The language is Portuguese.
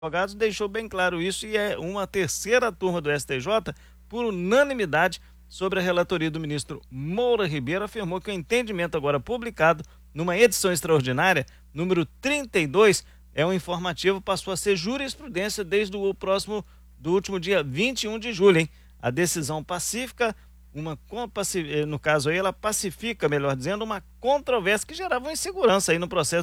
Advogados deixou bem claro isso e é uma terceira turma do STJ, por unanimidade, sobre a relatoria do ministro Moura Ribeiro, afirmou que o entendimento agora publicado numa edição extraordinária, número 32, é um informativo, passou a ser jurisprudência desde do último dia 21 de julho, hein? A decisão pacífica, no caso aí, ela pacifica, melhor dizendo, uma controvérsia que gerava uma insegurança aí no processo